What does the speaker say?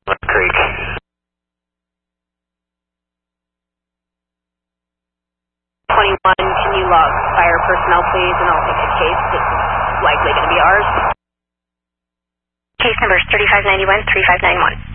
Creek. 21, can you log fire personnel, please, and I'll take a case that's likely going to be ours. Case number is 3591-3591.